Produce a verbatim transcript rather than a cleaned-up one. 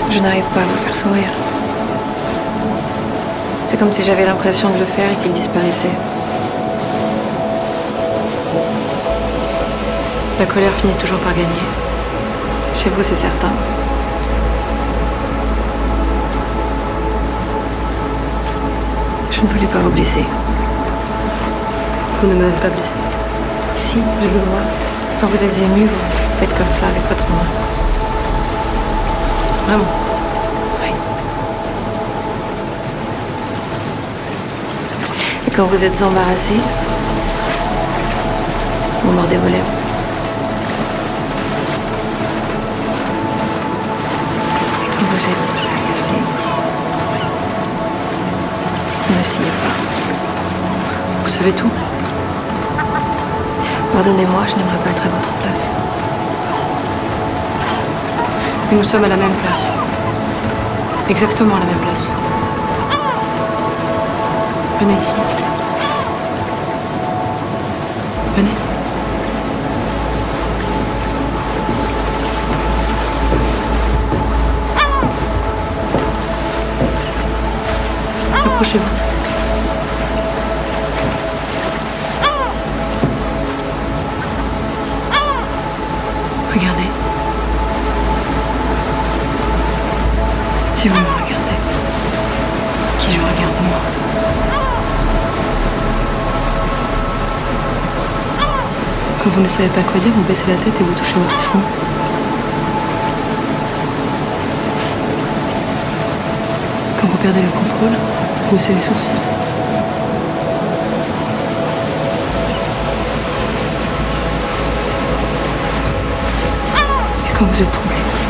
Je n'arrive pas à vous faire sourire. C'est comme si j'avais l'impression de le faire et qu'il disparaissait. La colère finit toujours par gagner. Chez vous, c'est certain. Je ne voulais pas vous blesser. Vous ne m'avez pas blessé. Si, je le vois. Quand vous êtes ému, vous faites comme ça avec votre main. Vraiment. Oui. Et quand vous êtes embarrassé, vous mordez vos lèvres. Et quand vous êtes agacé, ne sciez pas. Vous savez tout. Pardonnez-moi, je n'aimerais pas être à votre place. Mais nous sommes à la même place. Exactement à la même place. Venez ici. Venez. Approchez-vous. Regardez. Si vous me regardez, qui je regarde moi. Quand vous ne savez pas quoi dire, vous baissez la tête et vous touchez votre front. Quand vous perdez le contrôle, vous haussez les sourcils. Et quand vous êtes troublé,